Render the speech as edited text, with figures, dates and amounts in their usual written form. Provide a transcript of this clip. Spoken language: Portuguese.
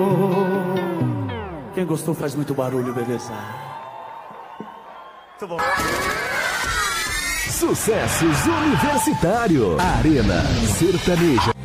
Quem gostou faz muito barulho, beleza? Muito bom. Sucessos Universitário. Arena Sertaneja.